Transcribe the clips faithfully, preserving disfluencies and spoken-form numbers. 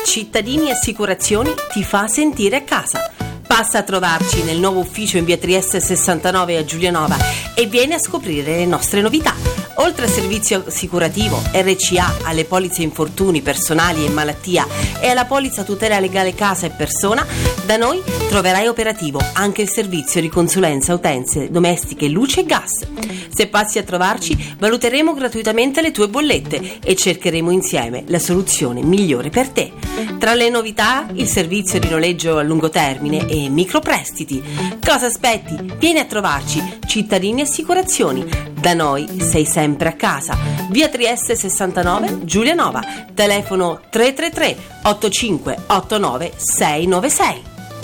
Cittadini Assicurazioni ti fa sentire a casa. Passa a trovarci nel nuovo ufficio in via Trieste sessantanove a Giulianova e vieni a scoprire le nostre novità. Oltre al servizio assicurativo R C A, alle polizze infortuni personali e malattia e alla polizza tutela legale casa e persona, da noi troverai operativo anche il servizio di consulenza utenze domestiche, luce e gas. Se passi a trovarci, valuteremo gratuitamente le tue bollette e cercheremo insieme la soluzione migliore per te. Tra le novità, il servizio di noleggio a lungo termine e microprestiti. Cosa aspetti? Vieni a trovarci, Cittadini Assicurazioni. Da noi sei sempre a casa. Via Trieste sessantanove, Giulianova. Telefono tre tre tre otto cinque otto nove sei nove sei.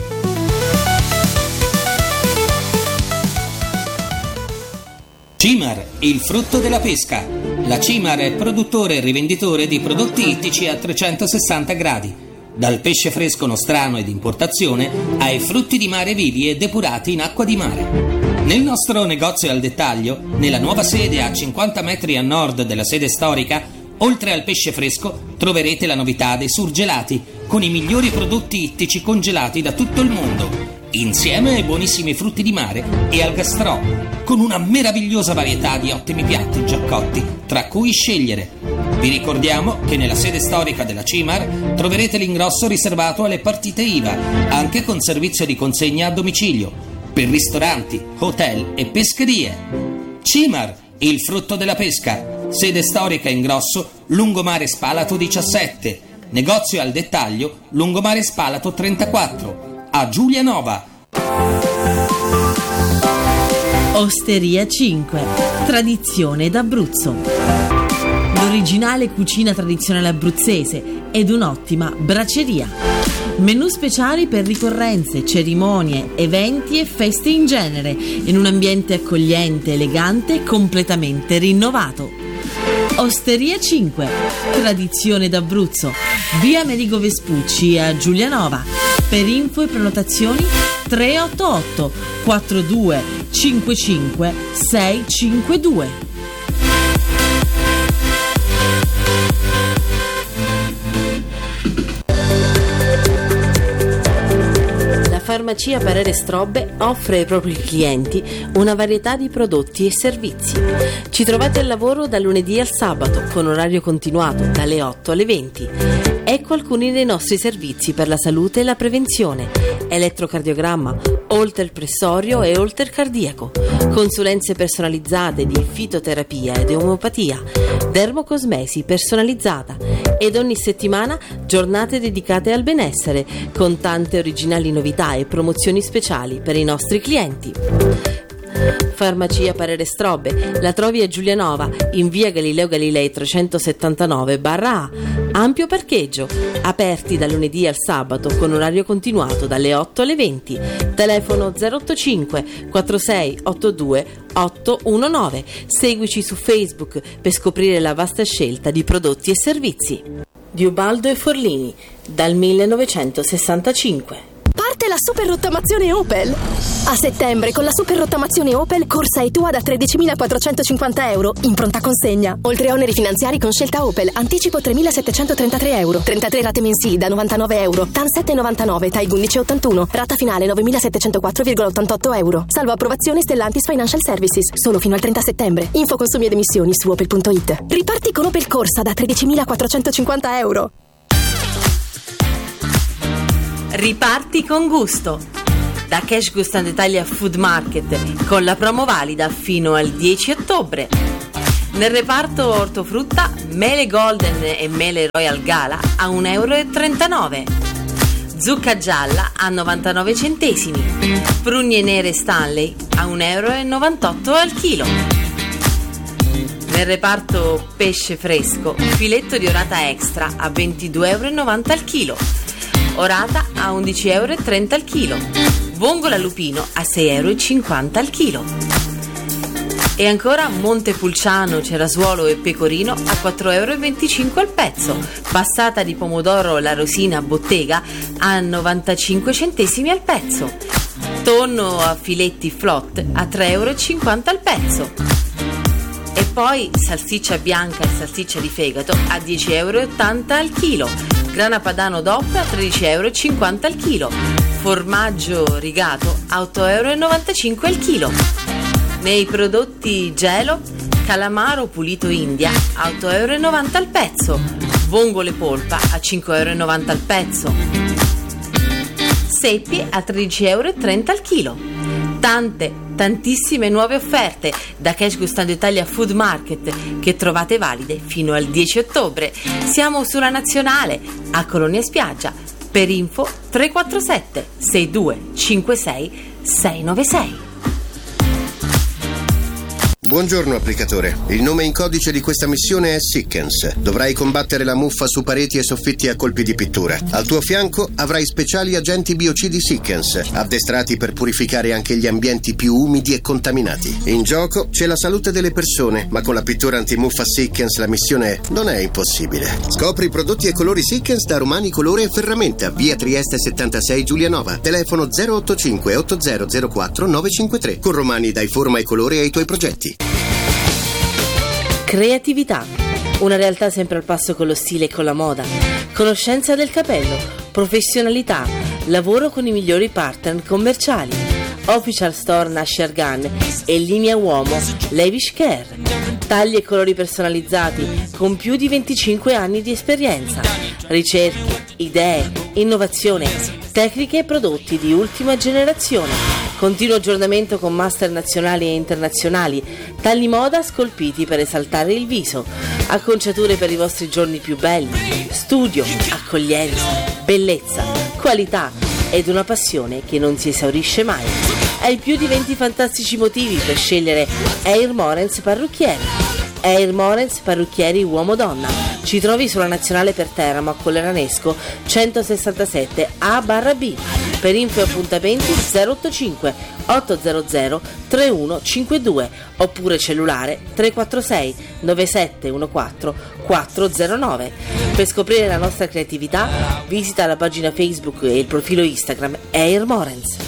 Cimar, il frutto della pesca. La Cimar è produttore e rivenditore di prodotti ittici a trecentosessanta gradi. Dal pesce fresco nostrano ed importazione ai frutti di mare vivi e depurati in acqua di mare. Nel nostro negozio al dettaglio, nella nuova sede a cinquanta metri a nord della sede storica, oltre al pesce fresco troverete la novità dei surgelati, con i migliori prodotti ittici congelati da tutto il mondo, insieme ai buonissimi frutti di mare e al gastrò, con una meravigliosa varietà di ottimi piatti già cotti, tra cui scegliere. Vi ricordiamo che nella sede storica della Cimar troverete l'ingrosso riservato alle partite I V A, anche con servizio di consegna a domicilio, per ristoranti, hotel e pescherie. Cimar, il frutto della pesca. Sede storica in Grosso, Lungomare Spalato diciassette. Negozio al dettaglio, Lungomare Spalato trentaquattro. A Giulianova. Osteria cinque. Tradizione d'Abruzzo. L'originale cucina tradizionale abruzzese ed un'ottima braceria. Menù speciali per ricorrenze, cerimonie, eventi e feste in genere, in un ambiente accogliente, elegante e completamente rinnovato. Osteria cinque, tradizione d'Abruzzo, via Amerigo Vespucci a Giulianova. Per info e prenotazioni tre otto otto quattro due cinque cinque sei cinque due. Farmacia Parere Strobbe offre ai propri clienti una varietà di prodotti e servizi. Ci trovate al lavoro dal lunedì al sabato con orario continuato dalle otto alle venti. Ecco alcuni dei nostri servizi per la salute e la prevenzione: elettrocardiogramma, holter pressorio e holter cardiaco, consulenze personalizzate di fitoterapia ed omeopatia, dermocosmesi personalizzata ed ogni settimana giornate dedicate al benessere con tante originali novità e promozioni speciali per i nostri clienti. Farmacia Parere Strobbe la trovi a Giulianova in via Galileo Galilei trecentosettantanove barra A. Ampio parcheggio, aperti dal lunedì al sabato con orario continuato dalle otto alle venti. Telefono zero otto cinque quattro sei otto due otto uno nove. Seguici su Facebook per scoprire la vasta scelta di prodotti e servizi. Di Ubaldo e Forlini dal millenovecentosessantacinque. Parte la super rottamazione Opel. A settembre con la super rottamazione Opel corsa e tua da tredicimilaquattrocentocinquanta euro in pronta consegna. Oltre a oneri finanziari con scelta Opel, anticipo tremilasettecentotrentatré euro, trentatré rate mensili da novantanove euro, T A N sette virgola novantanove, T A I undici virgola ottantuno, rata finale novemilasettecentoquattro virgola ottantotto euro. Salvo approvazione Stellantis Financial Services, solo fino al trenta settembre. Info consumi ed emissioni su opel punto it. Riparti con Opel corsa da tredicimilaquattrocentocinquanta euro. Riparti con gusto. Da Cash Gustan Italia Food Market con la promo valida fino al dieci ottobre. Nel reparto ortofrutta, mele Golden e mele Royal Gala a un euro e trentanove. Zucca gialla a novantanove centesimi. Prugne nere Stanley a un euro e novantotto al chilo. Nel reparto pesce fresco, filetto di orata extra a ventidue euro e novanta al chilo. Orata a undici euro e trenta al chilo. Vongola lupino a sei euro e cinquanta al chilo. E ancora Montepulciano, cerasuolo e pecorino a quattro euro e venticinque al pezzo. Passata di pomodoro La Rosina bottega a novantacinque centesimi al pezzo. Tonno a filetti flot a tre euro e cinquanta al pezzo. E poi salsiccia bianca e salsiccia di fegato a dieci euro e ottanta al chilo. grana padano D O P a tredici euro e cinquanta al chilo, formaggio rigato a otto euro e novantacinque al chilo. Nei prodotti gelo, calamaro pulito India a otto euro e novanta al pezzo, vongole polpa a cinque euro e novanta al pezzo, seppie a tredici euro e trenta al chilo. Tante, tantissime nuove offerte da Cash Gustando Italia Food Market che trovate valide fino al dieci ottobre. Siamo sulla Nazionale a Colonia Spiaggia. Per info tre quattro sette sei due cinque sei sei nove sei. Buongiorno applicatore, il nome in codice di questa missione è Sickens. Dovrai combattere la muffa su pareti e soffitti a colpi di pittura. Al tuo fianco avrai speciali agenti biocidi Sickens, addestrati per purificare anche gli ambienti più umidi e contaminati. In gioco c'è la salute delle persone, ma con la pittura antimuffa Sickens la missione non è impossibile. Scopri prodotti e colori Sickens da Romani Colore e Ferramenta, via Trieste settantasei Giulianova, telefono zero otto cinque otto zero zero quattro nove cinque tre. Con Romani dai forma e colore ai tuoi progetti. Creatività, una realtà sempre al passo con lo stile e con la moda, conoscenza del capello, professionalità, lavoro con i migliori partner commerciali, Official Store Nasher Gun e linea uomo Lavish Care, tagli e colori personalizzati con più di venticinque anni di esperienza, ricerche, idee, innovazione, tecniche e prodotti di ultima generazione. Continuo aggiornamento con master nazionali e internazionali, tagli moda scolpiti per esaltare il viso, acconciature per i vostri giorni più belli, studio, accoglienza, bellezza, qualità ed una passione che non si esaurisce mai. Hai più di venti fantastici motivi per scegliere Air Morens Parrucchieri. Air Morens Parrucchieri uomo-donna. Ci trovi sulla Nazionale per Teramo a Colleranesco centosessantasette A barra B. Per info e appuntamenti zero otto cinque otto zero zero tre uno cinque due oppure cellulare tre quattro sei nove sette uno quattro quattro zero nove. Per scoprire la nostra creatività visita la pagina Facebook e il profilo Instagram Air Morens.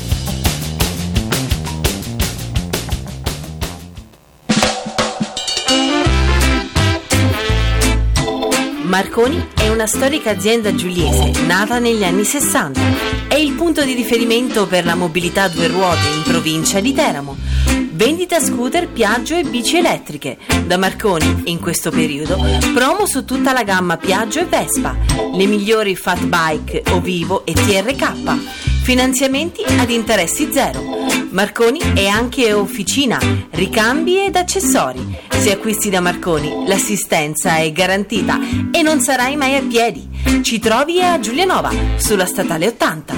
Marconi è una storica azienda giuliese nata negli anni sessanta. È il punto di riferimento per la mobilità a due ruote in provincia di Teramo. Vendita scooter, Piaggio e bici elettriche. Da Marconi, in questo periodo, promo su tutta la gamma Piaggio e Vespa, le migliori fat bike Ovivo e T R K. Finanziamenti ad interessi zero. Marconi è anche officina, ricambi ed accessori. Se acquisti da Marconi, l'assistenza è garantita e non sarai mai a piedi. Ci trovi a Giulianova, sulla statale ottanta.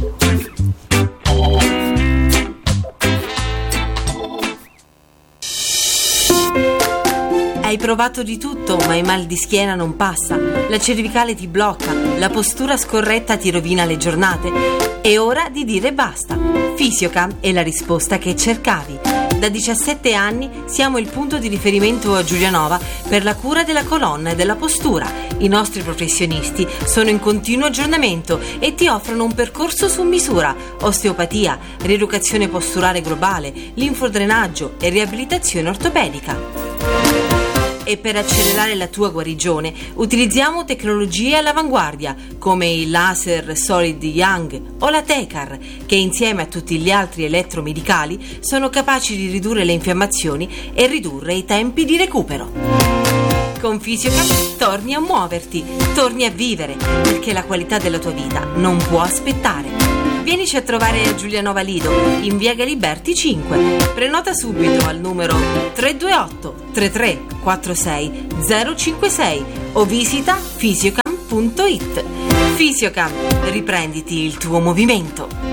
Hai provato di tutto, ma il mal di schiena non passa, la cervicale ti blocca, la postura scorretta ti rovina le giornate. È ora di dire basta. Fisiocam è la risposta che cercavi. Da diciassette anni siamo il punto di riferimento a Giulianova per la cura della colonna e della postura. I nostri professionisti sono in continuo aggiornamento e ti offrono un percorso su misura: osteopatia, rieducazione posturale globale, linfodrenaggio e riabilitazione ortopedica. E per accelerare la tua guarigione utilizziamo tecnologie all'avanguardia come il laser Solid Young o la Tecar, che insieme a tutti gli altri elettromedicali sono capaci di ridurre le infiammazioni e ridurre i tempi di recupero. Con Fisiocam torni a muoverti, torni a vivere, perché la qualità della tua vita non può aspettare. Vienici a trovare a Giulianova Lido, in via Galiberti cinque. Prenota subito al numero tre due otto tre tre quattro sei zero cinque sei o visita fisiocam punto it. Fisiocam, riprenditi il tuo movimento.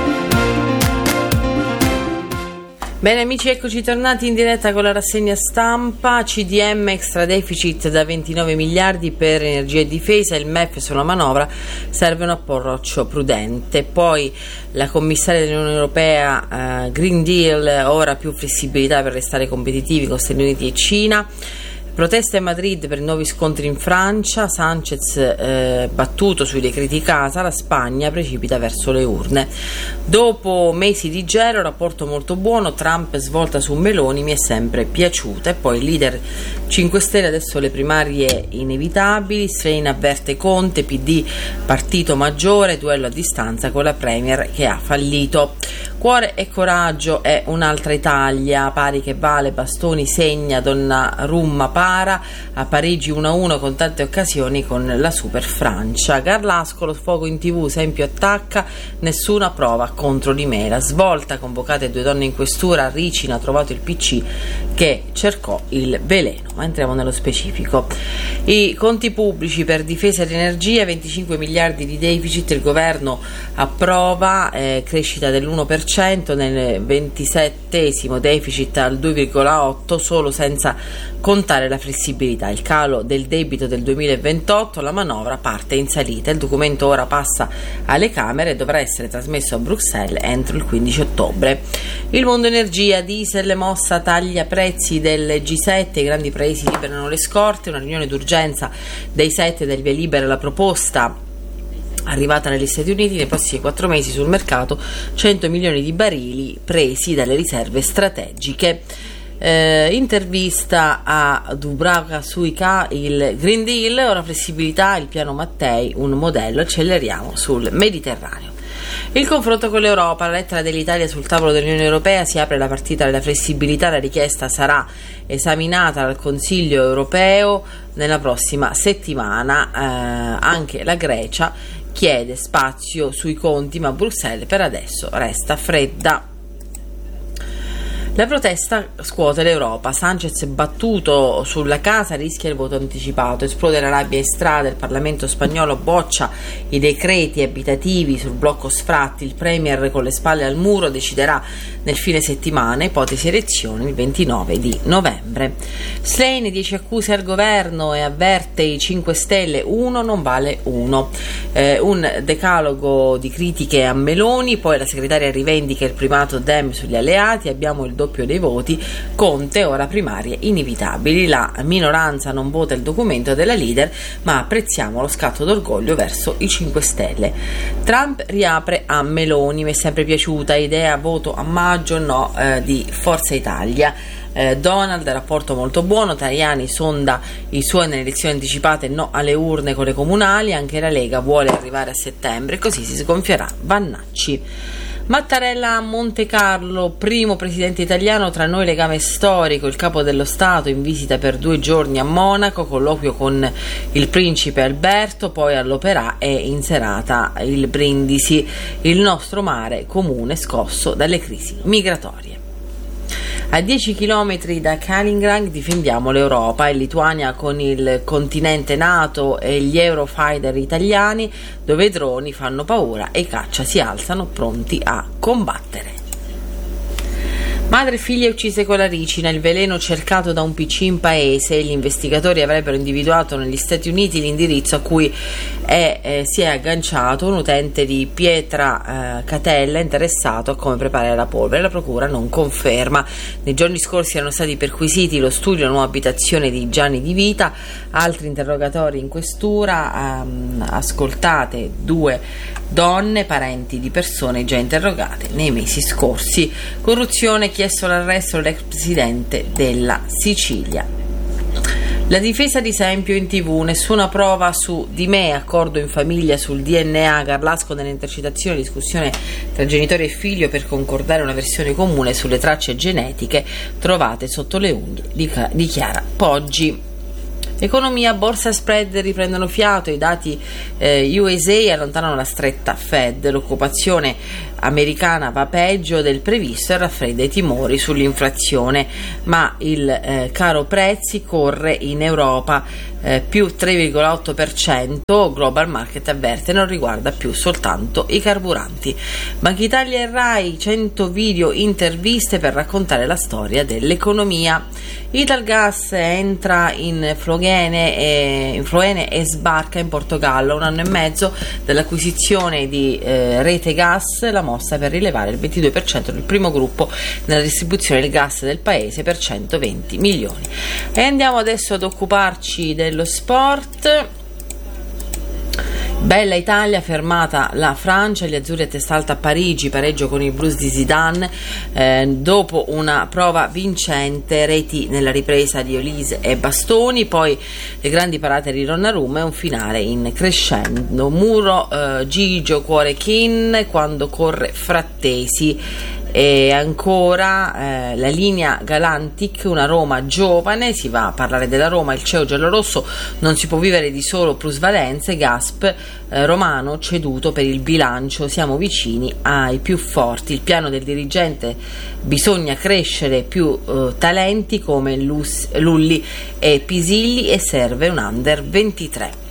Bene amici, eccoci tornati in diretta con la rassegna stampa. C D M extra deficit da ventinove miliardi per energia e difesa, il M E F sulla manovra, serve un approccio prudente. Poi la commissaria dell'Unione Europea, uh, Green Deal, ora più flessibilità per restare competitivi con Stati Uniti e Cina. Proteste a Madrid per i nuovi scontri in Francia, Sanchez eh, battuto sui decreti casa, la Spagna precipita verso le urne. Dopo mesi di gelo, rapporto molto buono, Trump svolta su Meloni, mi è sempre piaciuta. E poi leader cinque Stelle, adesso le primarie inevitabili, Schlein avverte Conte, P D partito maggiore, duello a distanza con la Premier che ha fallito. Cuore e coraggio è un'altra Italia, pari che vale, bastoni segna, Donnarumma para, a Parigi uno a uno con tante occasioni con la Super Francia. Garlasco, sfogo in tv, Sempio attacca, nessuna prova contro di me. La svolta, convocate due donne in questura, Ricina ha trovato il P C che cercò il veleno. Ma entriamo nello specifico. I conti pubblici per difesa ed energia, venticinque miliardi di deficit, il governo approva, eh, crescita dell'uno per cento, nel ventisettesimo deficit al due virgola otto, solo senza contare la flessibilità. Il calo del debito del duemilaventotto, la manovra parte in salita. Il documento ora passa alle Camere e dovrà essere trasmesso a Bruxelles entro il quindici ottobre. Il mondo energia, diesel, mossa taglia prezzi del G sette, i grandi paesi liberano le scorte, una riunione d'urgenza dei sette del via libera alla proposta arrivata negli Stati Uniti, nei prossimi quattro mesi sul mercato cento milioni di barili presi dalle riserve strategiche. Eh, intervista a Dubravka Suica, il Green Deal, ora flessibilità, il piano Mattei, un modello, acceleriamo sul Mediterraneo. Il confronto con l'Europa, la lettera dell'Italia sul tavolo dell'Unione Europea, si apre la partita della flessibilità, la richiesta sarà esaminata dal Consiglio Europeo nella prossima settimana, eh, anche la Grecia chiede spazio sui conti, ma Bruxelles per adesso resta fredda. La protesta scuote l'Europa, Sanchez battuto sulla casa rischia il voto anticipato, esplode la rabbia in strada, il Parlamento spagnolo boccia i decreti abitativi sul blocco sfratti, il Premier con le spalle al muro deciderà nel fine settimana, ipotesi elezioni il ventinove di novembre. Schlein, dieci accuse al governo e avverte i cinque Stelle, uno non vale uno. Eh, un decalogo di critiche a Meloni, poi la segretaria rivendica il primato Dem sugli alleati, abbiamo il doppio dei voti, Conte, ora primarie inevitabili, la minoranza non vota il documento della leader, ma apprezziamo lo scatto d'orgoglio verso i cinque Stelle. Trump riapre a Meloni, mi è sempre piaciuta, idea voto a maggio, no eh, di Forza Italia. Eh, Donald, rapporto molto buono, Tajani sonda i suoi nelle elezioni anticipate, no alle urne con le comunali, anche la Lega vuole arrivare a settembre, così si sgonfierà Vannacci. Mattarella a Monte Carlo, primo presidente italiano, tra noi legame storico, il capo dello Stato in visita per due giorni a Monaco, colloquio con il principe Alberto, poi all'Opéra e in serata il Brindisi, il nostro mare comune scosso dalle crisi migratorie. A dieci chilometri da Kaliningrad difendiamo l'Europa, in Lituania con il continente NATO e gli Eurofighter italiani, dove i droni fanno paura e i caccia si alzano pronti a combattere. Madre e figlia uccise con la ricina, il veleno cercato da un P C in paese, gli investigatori avrebbero individuato negli Stati Uniti l'indirizzo a cui è, eh, si è agganciato un utente di Pietra eh, Catella interessato a come preparare la polvere. La procura non conferma. Nei giorni scorsi erano stati perquisiti lo studio e la nuova abitazione di Gianni Di Vita, altri interrogatori in questura, ehm, ascoltate due donne, parenti di persone già interrogate nei mesi scorsi. Corruzione, chiesto l'arresto dell'ex presidente della Sicilia. La difesa di Sempio in tv, nessuna prova su di me, accordo in famiglia sul D N A, Garlasco nelle intercettazioni, discussione tra genitori e figlio per concordare una versione comune sulle tracce genetiche trovate sotto le unghie, dichiara Poggi. Economia, borsa, spread riprendono fiato, i dati eh, U S A allontanano la stretta Fed, l'occupazione americana va peggio del previsto e raffredda i timori sull'inflazione, ma il eh, caro prezzi corre in Europa, eh, più tre virgola otto per cento. Global Market avverte non riguarda più soltanto i carburanti. Banca Italia e Rai, cento video interviste per raccontare la storia dell'economia. Italgas entra in Flogene e, in Floene e sbarca in Portogallo. Un anno e mezzo dall'acquisizione di eh, Rete Gas, la mossa per rilevare il ventidue per cento del primo gruppo nella distribuzione del gas del paese per centoventi milioni. E andiamo adesso ad occuparci dello sport. Bella Italia, fermata la Francia, gli azzurri a testa alta a Parigi, pareggio con i blues di Zidane, eh, dopo una prova vincente, reti nella ripresa di Olise e Bastoni, poi le grandi parate di Donnarumma e un finale in crescendo. Muro, eh, Gigio, cuore Kin quando corre Frattesi. E ancora eh, la linea Galantic, una Roma giovane, si va a parlare della Roma, il C E O giallorosso, non si può vivere di solo plusvalenze, Gasp, eh, Romano ceduto per il bilancio, siamo vicini ai più forti, il piano del dirigente, bisogna crescere più eh, talenti come Lus, Lulli e Pisilli e serve un under ventitré.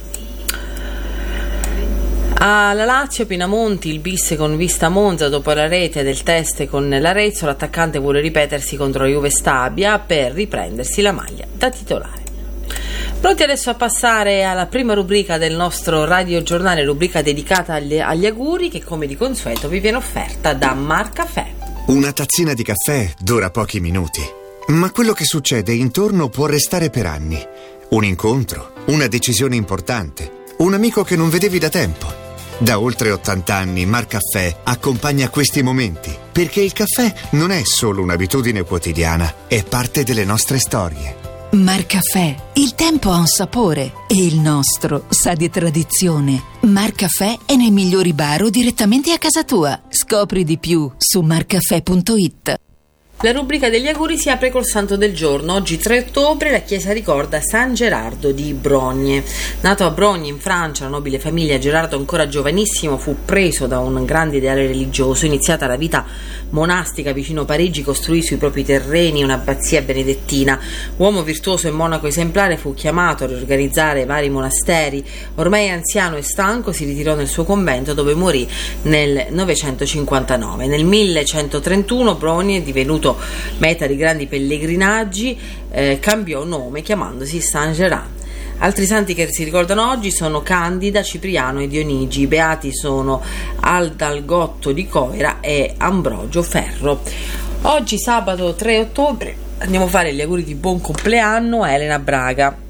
Alla Lazio, Pinamonti, il bis con Vista Monza dopo la rete del test con l'Arezzo, l'attaccante vuole ripetersi contro la Juve Stabia per riprendersi la maglia da titolare. Pronti adesso a passare alla prima rubrica del nostro radiogiornale, rubrica dedicata agli, agli auguri che come di consueto vi viene offerta da Marcaffè. Una tazzina di caffè dura pochi minuti, ma quello che succede intorno può restare per anni. Un incontro, una decisione importante, un amico che non vedevi da tempo. Da oltre ottanta anni Marcaffè accompagna questi momenti, perché il caffè non è solo un'abitudine quotidiana, è parte delle nostre storie. Marcaffè, il tempo ha un sapore e il nostro sa di tradizione. Marcaffè è nei migliori bar o direttamente a casa tua. Scopri di più su marcaffè punto it. La rubrica degli auguri si apre col santo del giorno. Oggi tre ottobre la chiesa ricorda San Gerardo di Brogne. Nato a Brogne in Francia, la nobile famiglia, Gerardo ancora giovanissimo fu preso da un grande ideale religioso. Iniziata la vita monastica vicino Parigi, costruì sui propri terreni un'abbazia benedettina. Uomo virtuoso e monaco esemplare, fu chiamato a riorganizzare vari monasteri. Ormai anziano e stanco si ritirò nel suo convento dove morì nel novecentocinquantanove. Nel millecentotrentuno Brogne, divenuto meta di grandi pellegrinaggi, eh, cambiò nome chiamandosi San Gerard. Altri santi che si ricordano oggi sono Candida, Cipriano e Dionigi. I beati sono Aldalgotto di Coira e Ambrogio Ferro. Oggi sabato tre ottobre andiamo a fare gli auguri di buon compleanno a Elena Braga,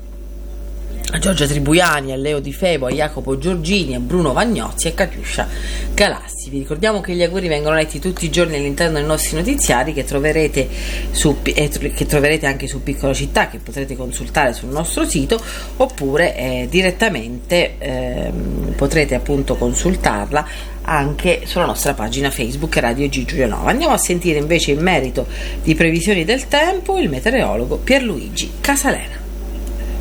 a Giorgia Tribuiani, a Leo Di Febo, a Jacopo Giorgini, a Bruno Vagnozzi e a Catiuscia Galassi. Vi ricordiamo che gli auguri vengono letti tutti i giorni all'interno dei nostri notiziari che troverete, su, eh, che troverete anche su Piccola Città, che potrete consultare sul nostro sito, oppure eh, direttamente eh, potrete appunto consultarla anche sulla nostra pagina Facebook Radio G Giulianova. Andiamo a sentire invece in merito di previsioni del tempo il meteorologo Pierluigi Casalena.